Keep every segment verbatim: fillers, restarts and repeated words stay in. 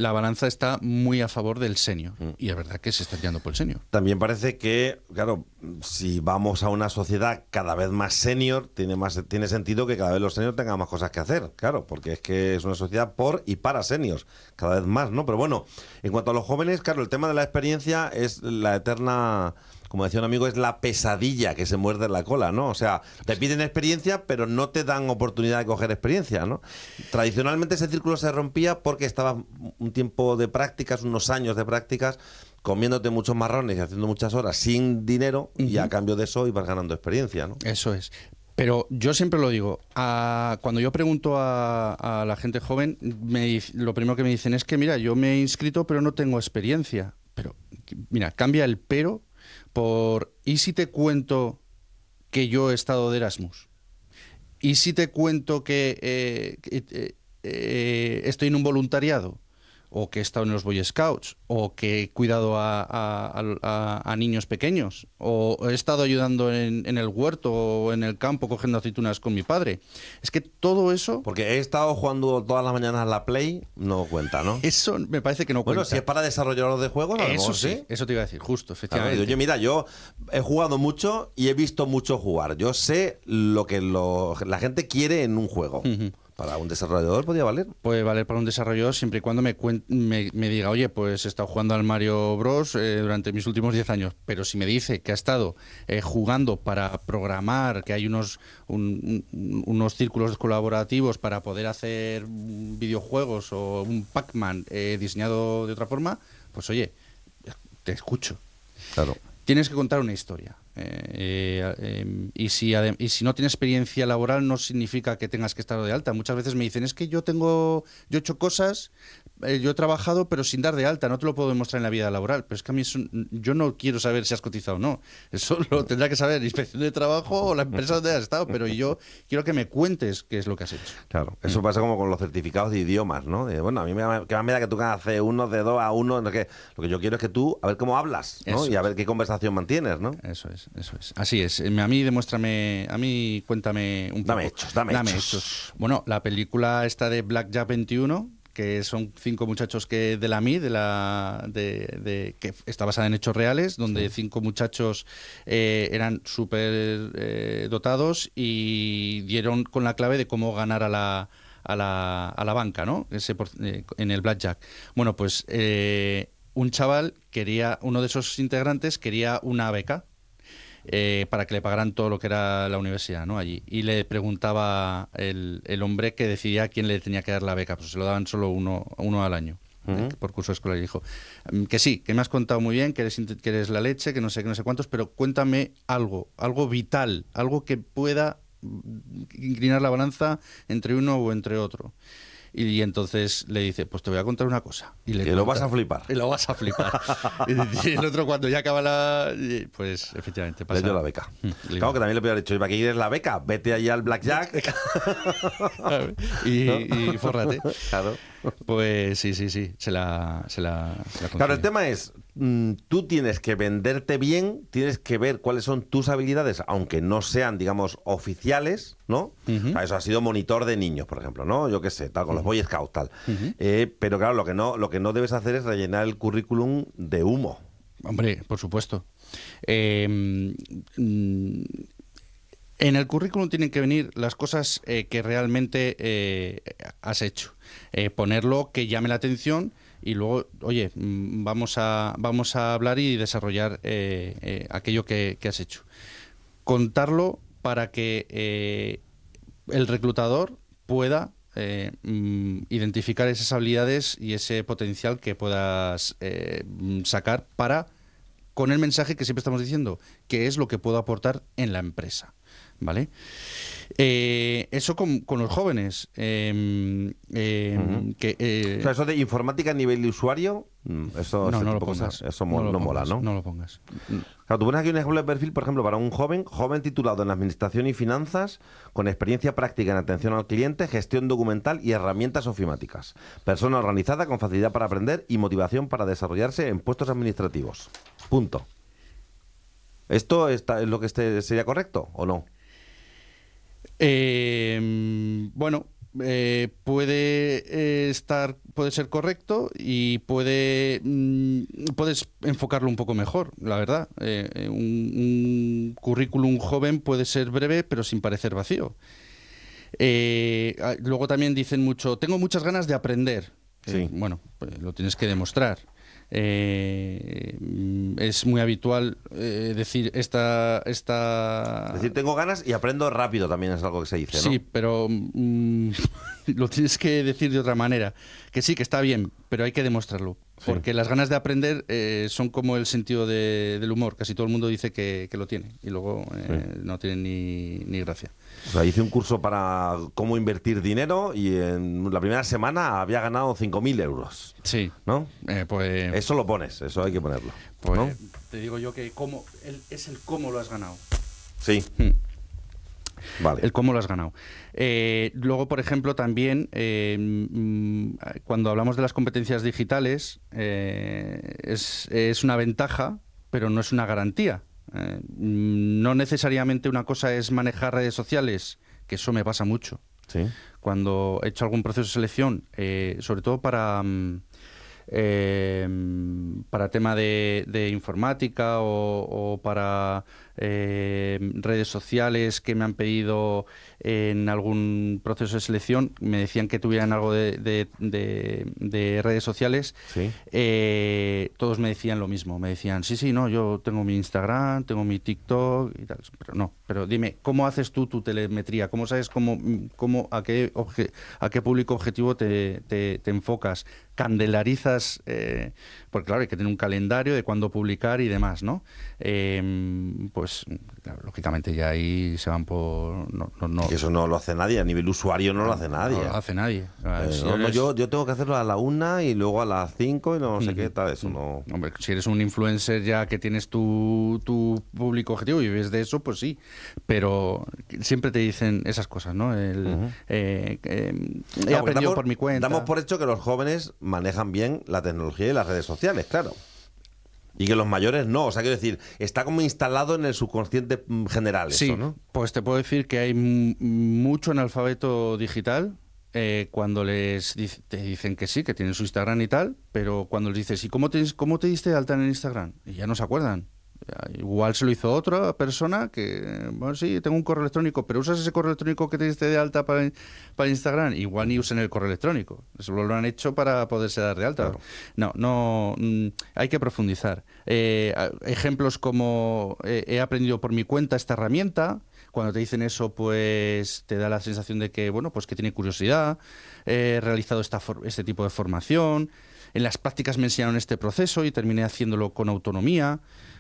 la balanza está muy a favor del senior. Mm. Y es verdad que se está tirando por el senior. También parece que, claro, si vamos a una sociedad cada vez más senior, tiene más tiene sentido que cada vez los seniors tengan más cosas que hacer, claro, porque es que es una sociedad por y para seniors, cada vez más, ¿no? Pero bueno, en cuanto a los jóvenes, claro, el tema de la experiencia es la eterna... Como decía un amigo, es la pesadilla que se muerde la cola, ¿no? O sea, te piden experiencia, pero no te dan oportunidad de coger experiencia, ¿no? Tradicionalmente ese círculo se rompía porque estabas un tiempo de prácticas, unos años de prácticas, comiéndote muchos marrones y haciendo muchas horas sin dinero, uh-huh. y a cambio de eso ibas ganando experiencia, ¿no? Eso es. Pero yo siempre lo digo, a, cuando yo pregunto a, a la gente joven, me, lo primero que me dicen es que, mira, yo me he inscrito, pero no tengo experiencia. Pero, mira, cambia el pero por ¿y si te cuento que yo he estado de Erasmus? ¿Y si te cuento que, eh, que eh, estoy en un voluntariado? ¿O que he estado en los Boy Scouts? ¿O que he cuidado a, a, a, a niños pequeños? ¿O he estado ayudando en, en el huerto o en el campo cogiendo aceitunas con mi padre? Es que todo eso... Porque he estado jugando todas las mañanas a la Play, no cuenta, ¿no? Eso me parece que no bueno, cuenta. Bueno, si es para desarrolladores de juegos, a lo mejor sí, sí. Eso te iba a decir, justo, efectivamente. Claro, yo, mira, yo he jugado mucho y he visto mucho jugar. Yo sé lo que lo, la gente quiere en un juego. Uh-huh. ¿Para un desarrollador podría valer? Puede valer para un desarrollador siempre y cuando me, cuen- me, me diga, oye, pues he estado jugando al Mario Bros. Eh, durante mis últimos diez años. Pero si me dice que ha estado eh, jugando para programar, que hay unos, un, un, unos círculos colaborativos para poder hacer videojuegos o un Pac-Man eh, diseñado de otra forma, pues oye, te escucho. Claro. Tienes que contar una historia. Eh, eh, eh, y, si adem- y si no tienes experiencia laboral no significa que tengas que estar de alta. Muchas veces me dicen, es que yo tengo, yo he hecho cosas, eh, yo he trabajado pero sin dar de alta, no te lo puedo demostrar en la vida laboral. Pero es que a mí eso, yo no quiero saber si has cotizado o no. Eso lo tendrá que saber la inspección de trabajo o la empresa donde has estado, pero yo quiero que me cuentes qué es lo que has hecho. Claro, eso mm. pasa como con los certificados de idiomas, ¿no? De, bueno, a mí me da, que me da que tú hagas C uno, C dos, A uno, no, que, lo que yo quiero es que tú, a ver cómo hablas, ¿no? Eso y a ver qué conversación mantienes, ¿no? Eso es, eso es. Así es. A mí demuéstrame, a mí cuéntame un poco. Dame hechos, dame, dame hechos. hechos. Bueno, la película esta de Blackjack veintiuno, que son cinco muchachos que de la M I, de la de, de que está basada en hechos reales, donde sí. cinco muchachos eh, eran súper eh, dotados y dieron con la clave de cómo ganar a la a la, a la banca, ¿no? Ese por, eh, en el Blackjack. Bueno, pues eh, un chaval quería, uno de esos integrantes quería una beca. Eh, para que le pagaran todo lo que era la universidad, ¿no? Allí. Y le preguntaba el, el hombre que decidía a quién le tenía que dar la beca, pues se lo daban solo uno, uno al año. Uh-huh. eh, por curso escolar. Y dijo que sí, que me has contado muy bien, que eres, que eres la leche, que no sé, que no sé cuántos, pero cuéntame algo, algo vital, algo que pueda inclinar la balanza entre uno o entre otro. Y entonces le dice, pues te voy a contar una cosa. Y le que lo vas a flipar. Y lo vas a flipar. Y el otro cuando ya acaba la... Pues efectivamente pasa. Le dio la beca. Mm, claro que también le podría haber dicho, ¿para qué quieres la beca? Vete allí al Blackjack. y, ¿no? y fórrate. Claro. Pues sí, sí, sí. Se la, se la, se la claro, el tema es, mmm, tú tienes que venderte bien, tienes que ver cuáles son tus habilidades, aunque no sean, digamos, oficiales, ¿no? Uh-huh. O sea, eso ha sido monitor de niños, por ejemplo, ¿no? Yo qué sé, tal, con uh-huh. los Boy Scouts, tal. Uh-huh. Eh, pero claro, lo que no, lo que no debes hacer es rellenar el currículum de humo. Hombre, por supuesto. Eh, mm, en el currículum tienen que venir las cosas eh, que realmente eh, has hecho. Eh, ponerlo que llame la atención y luego, oye, vamos a, vamos a hablar y desarrollar eh, eh, aquello que, que has hecho. Contarlo para que eh, el reclutador pueda eh, mm, identificar esas habilidades y ese potencial que puedas eh, sacar para, con el mensaje que siempre estamos diciendo, que es lo que puedo aportar en la empresa. ¿Vale? Eh, eso con, con los jóvenes. Eh, eh, uh-huh. que, eh, o sea, eso de informática a nivel de usuario, eso, no, no lo cosas, pongas, eso no, no, no pongas, mola, ¿no? No lo pongas. Claro, tú pones aquí un ejemplo de perfil, por ejemplo, para un joven, joven titulado en Administración y Finanzas, con experiencia práctica en atención al cliente, gestión documental y herramientas ofimáticas. Persona organizada, con facilidad para aprender y motivación para desarrollarse en puestos administrativos. Punto. ¿Esto está, es lo que este, sería correcto o no? Eh, bueno, eh, puede eh, estar, puede ser correcto y puede mm, puedes enfocarlo un poco mejor, la verdad. Eh, un, un currículum joven puede ser breve, pero sin parecer vacío. Eh, luego también dicen mucho, tengo muchas ganas de aprender. Sí. Eh, bueno, pues lo tienes que demostrar. Eh, es muy habitual eh, decir esta, esta... Es decir, tengo ganas y aprendo rápido también es algo que se dice, ¿no? Sí, pero mm, lo tienes que decir de otra manera. Que sí, que está bien, pero hay que demostrarlo. Porque sí. Las ganas de aprender eh, son como el sentido de, del humor. Casi todo el mundo dice que, que lo tiene y luego eh, sí. no tiene ni, ni gracia. O sea, hice un curso para cómo invertir dinero y en la primera semana había ganado cinco mil euros. Sí. ¿No? Eh, pues, eso lo pones, eso hay que ponerlo. Pues ¿no? Te digo yo que cómo, el, es el cómo lo has ganado. Sí. Hmm. Vale. El cómo lo has ganado. Eh, luego, por ejemplo, también eh, mm, cuando hablamos de las competencias digitales, eh, es, es una ventaja, pero no es una garantía. Eh, no necesariamente una cosa es manejar redes sociales, que eso me pasa mucho. Sí. Cuando he hecho algún proceso de selección, eh, sobre todo para... Mm, Eh, para tema de, de informática o, o para eh, redes sociales que me han pedido en algún proceso de selección, me decían que tuvieran algo de, de, de, de redes sociales. Sí. Eh, todos me decían lo mismo, me decían, sí, sí, no, yo tengo mi Instagram, tengo mi TikTok y tal, pero no, pero dime, ¿cómo haces tú tu telemetría? ¿Cómo sabes cómo, cómo a qué obje, a qué público objetivo te, te, te enfocas? Candelarizas, eh, porque claro, hay que tener un calendario de cuándo publicar y demás, ¿no? Eh, pues, claro, lógicamente ya ahí se van por... No, no, no. Que eso no lo hace nadie, a nivel usuario no lo hace nadie. No lo hace nadie. Eh, si no, no, yo, yo tengo que hacerlo a la una y luego a las cinco y no sé mm, qué tal, eso no... Hombre, si eres un influencer ya que tienes tu, tu público objetivo y vives de eso, pues sí, pero siempre te dicen esas cosas, ¿no? El, uh-huh. eh, eh, he no, aprendido damos, por mi cuenta. Damos por hecho que los jóvenes manejan bien la tecnología y las redes sociales, claro. Y que los mayores no, o sea, quiero decir, está como instalado en el subconsciente general sí, eso, ¿no? Pues te puedo decir que hay m- mucho analfabeto digital eh, cuando les dic- te dicen que sí, que tienen su Instagram y tal, pero cuando les dices, ¿y cómo te, cómo te diste de alta en el Instagram? Y ya no se acuerdan. Igual se lo hizo otra persona que, bueno, sí, tengo un correo electrónico, pero usas ese correo electrónico que te diste de alta para, para Instagram, igual ni usen el correo electrónico. Eso lo han hecho para poderse dar de alta. Claro. No, no, mm, hay que profundizar. Eh, ejemplos como eh, he aprendido por mi cuenta esta herramienta. Cuando te dicen eso, pues te da la sensación de que, bueno, pues que tiene curiosidad. He realizado esta for- este tipo de formación. En las prácticas me enseñaron este proceso y terminé haciéndolo con autonomía.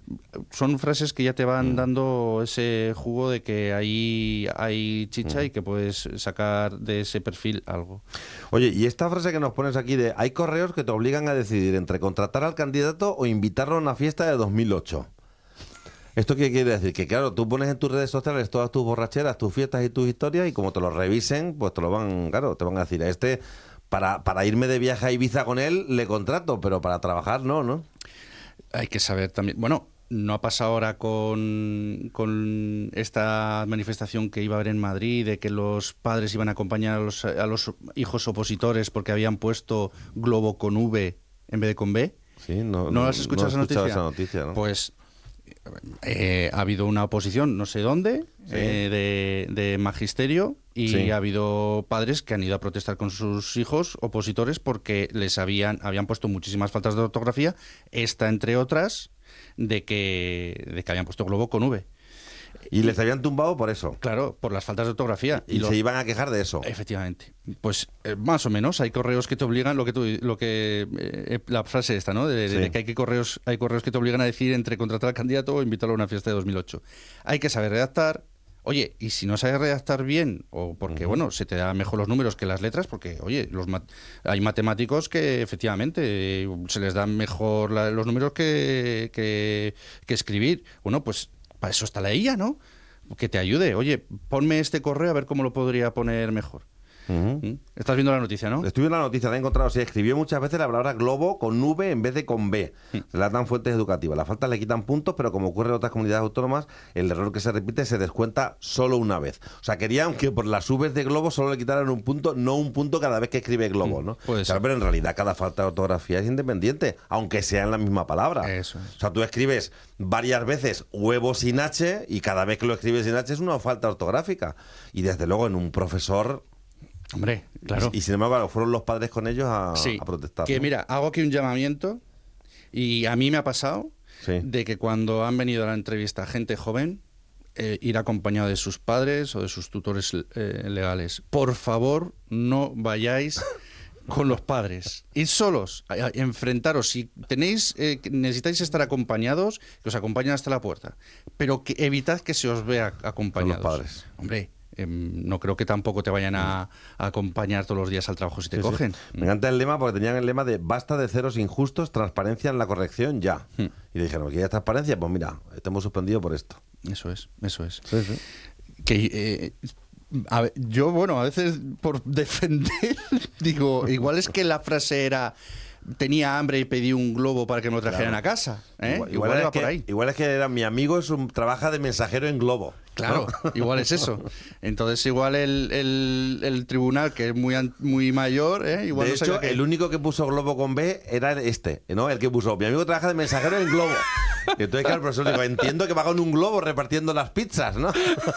Son frases que ya te van dando ese jugo de que ahí hay chicha y que puedes sacar de ese perfil algo. Oye, y esta frase que nos pones aquí de hay correos que te obligan a decidir entre contratar al candidato o invitarlo a una fiesta de dos mil ocho. ¿Esto qué quiere decir? Que claro, tú pones en tus redes sociales todas tus borracheras, tus fiestas y tus historias y como te lo revisen, pues te lo van, claro, te van a decir a este, para, para irme de viaje a Ibiza con él le contrato, pero para trabajar no, ¿no? Hay que saber también, bueno... No ha pasado ahora con, con esta manifestación que iba a haber en Madrid, de que los padres iban a acompañar a los, a los hijos opositores porque habían puesto globo con V en vez de con B. Sí, no, ¿No, no has escuchado, no esa, noticia? esa noticia? ¿No? Pues eh, ha habido una oposición, no sé dónde, sí. eh, de, de magisterio y sí. ha habido padres que han ido a protestar con sus hijos opositores porque les habían, habían puesto muchísimas faltas de ortografía, esta entre otras... de que de que habían puesto globo con V. Y, y les habían tumbado por eso. Claro, por las faltas de ortografía. Y, y lo, se iban a quejar de eso. Efectivamente. Pues eh, más o menos hay correos que te obligan, lo que tú, lo que eh, la frase esta, ¿no? De, sí. de que hay que correos, hay correos que te obligan a decir entre contratar al candidato o invitarlo a una fiesta de dos mil ocho. Hay que saber redactar. Oye, y si no sabes redactar bien, o porque, uh-huh. bueno, se te dan mejor los números que las letras, porque, oye, los mat- hay matemáticos que efectivamente eh, se les dan mejor la, los números que, que, que escribir. Bueno, pues para eso está la I A, ¿no? Que te ayude. Oye, ponme este correo a ver cómo lo podría poner mejor. Uh-huh. ¿Mm? Estás viendo la noticia, ¿no? Estoy viendo la noticia, la he encontrado. Se escribió muchas veces la palabra globo con V en vez de con B. Mm. Relatan fuentes educativas. Las faltas le quitan puntos, pero como ocurre en otras comunidades autónomas, el error que se repite se descuenta solo una vez. O sea, querían que por las Vs de globo solo le quitaran un punto, no un punto cada vez que escribe globo, ¿no? Puede O sea, ser. pero en realidad cada falta de ortografía es independiente, aunque sea en la misma palabra. Eso es. O sea, tú escribes varias veces huevo sin H y cada vez que lo escribes sin H es una falta ortográfica. Y desde luego en un profesor... Hombre, claro. Y, y sin embargo fueron los padres con ellos a, Sí, a protestar. que ¿no? mira, hago aquí un llamamiento y a mí me ha pasado Sí. de que cuando han venido a la entrevista gente joven, eh, ir acompañado de sus padres o de sus tutores eh, legales. Por favor, no vayáis con los padres. Id solos, a- a- enfrentaros. Si tenéis, eh, que necesitáis estar acompañados, que os acompañen hasta la puerta. Pero que evitad que se os vea acompañados. Con los padres. Hombre, em, no creo que tampoco te vayan a, a acompañar todos los días al trabajo si te Sí, sí. cogen. Me encanta el lema porque tenían el lema de basta de ceros injustos, transparencia en la corrección ya. Hmm. Y dijeron, ¿quieres transparencia? Pues mira, te hemos suspendido por esto. Eso es, eso es. Sí, sí. Que eh, a ver, yo, bueno, a veces por defender, digo, igual es que la frase era tenía hambre y pedí un globo para que me lo trajeran Claro. a casa. ¿eh? Igual, Igual, igual es va que, por ahí. igual es que era mi amigo, es un, trabaja de mensajero en globo. Claro, ¿no? igual es eso. Entonces igual el, el, el tribunal, que es muy, an- muy mayor, ¿eh? igual De no hecho, sabía que- el único que puso globo con B era este, ¿no? El que puso, mi amigo trabaja de mensajero en globo. Y entonces, claro, el profesor dijo, entiendo que va con un globo repartiendo las pizzas, ¿no?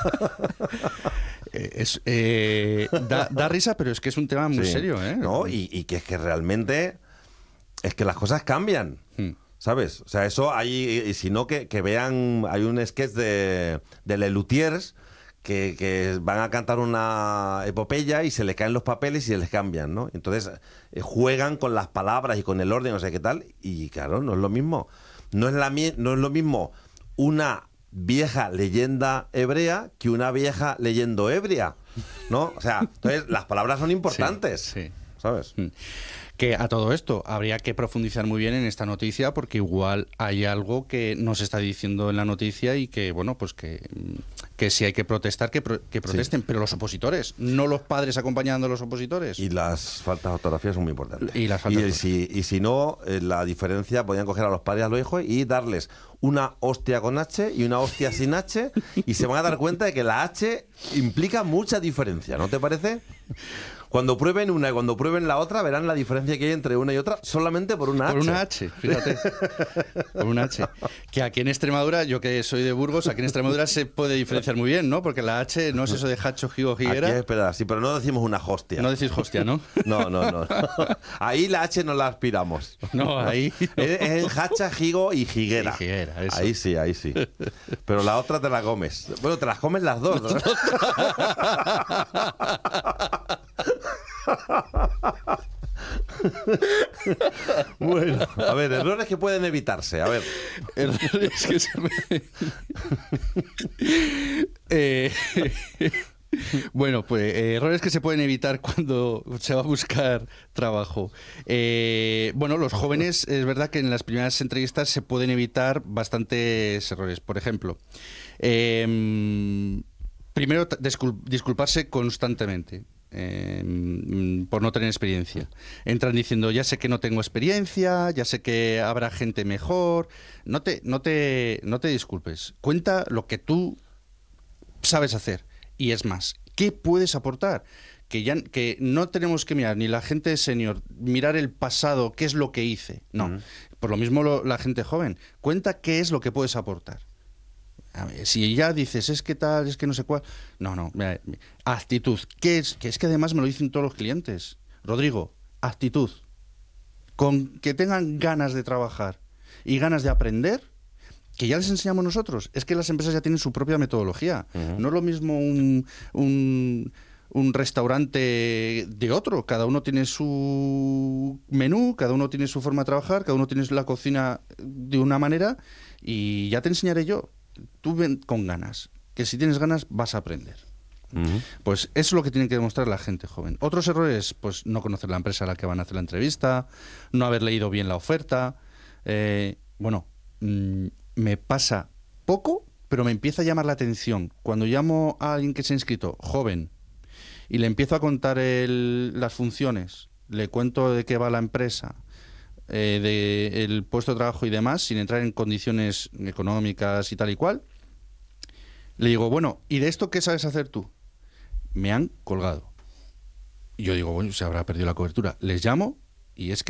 Eh, es, eh, da, da risa, pero es que es un tema muy Sí. serio, ¿eh? No, y, y que es que realmente es que las cosas cambian. Hmm. ¿Sabes? O sea, eso hay, y si no, que, que vean, hay un sketch de, de Les Luthiers que, que van a cantar una epopeya y se les caen los papeles y se les cambian, ¿no? Entonces eh, juegan con las palabras y con el orden, no sé qué tal, y claro, no es lo mismo. No es, la, mi- no es lo mismo una vieja leyenda hebrea que una vieja leyendo ebria, ¿no? O sea, entonces las palabras son importantes, Sí, sí. ¿sabes? Mm. Que a todo esto habría que profundizar muy bien en esta noticia porque igual hay algo que nos está diciendo en la noticia y que, bueno, pues que, que si hay que protestar, que, pro- que protesten, pero los opositores, no los padres acompañando a los opositores. Y las faltas de ortografía son muy importantes. Y las faltas y, de si, y si no, eh, la diferencia, podían coger a los padres y a los hijos y darles una hostia con H y una hostia sin H y se van a dar cuenta de que la H implica mucha diferencia, ¿no te parece? Cuando prueben una y cuando prueben la otra, verán la diferencia que hay entre una y otra solamente por una H. Por una H, fíjate. Por una H. Que aquí en Extremadura, yo que soy de Burgos, aquí en Extremadura se puede diferenciar muy bien, ¿no? Porque la H no es eso de hacho, gigo, Aquí jiguera. es, espera, sí, pero no decimos una hostia. No decís hostia, ¿no? No, no, no. Ahí la H no la aspiramos. No, ahí. no. Es, es en hacha, jigo y jiguera. Y jiguera, eso. Ahí sí, ahí sí. Pero la otra te la comes. Bueno, te las comes las dos, ¿no? Bueno, a ver, errores que pueden evitarse. A ver, Errores que se me... Eh, bueno, pues eh, errores que se pueden evitar cuando se va a buscar trabajo. Eh, bueno, los jóvenes, es verdad que en las primeras entrevistas se pueden evitar bastantes errores. Por ejemplo, eh, primero t- discul- disculparse constantemente. eh, mm, por no tener experiencia. Entran diciendo, ya sé que no tengo experiencia, ya sé que habrá gente mejor. No te, no te, no te disculpes. Cuenta lo que tú sabes hacer. Y es más, ¿qué puedes aportar? Que ya que no tenemos que mirar ni la gente senior, mirar el pasado, qué es lo que hice. No. Ujú. Por lo mismo lo- la gente joven. Cuenta qué es lo que puedes aportar. A ver, si ya dices, es que tal, es que no sé cuál. No, no. Mira, actitud. ¿Qué es? Que es que además me lo dicen todos los clientes. Rodrigo, actitud. Con que tengan ganas de trabajar y ganas de aprender, que ya les enseñamos nosotros. Es que las empresas ya tienen su propia metodología. Ujú. No es lo mismo un, un, un restaurante de otro. Cada uno tiene su menú, cada uno tiene su forma de trabajar, cada uno tiene la cocina de una manera y ya te enseñaré yo. Tú ven con ganas, que si tienes ganas vas a aprender. Ujú. Pues eso es lo que tiene que demostrar la gente joven. Otros errores, pues no conocer la empresa a la que van a hacer la entrevista, no haber leído bien la oferta. Eh, bueno, mm, me pasa poco, pero me empieza a llamar la atención. Cuando llamo a alguien que se ha inscrito, joven, y le empiezo a contar el, las funciones, le cuento de qué va la empresa, eh, de el puesto de trabajo y demás, sin entrar en condiciones económicas y tal y cual, le digo, bueno, ¿y de esto qué sabes hacer tú? Me han colgado. Y yo digo, bueno, se habrá perdido la cobertura. Les llamo y es que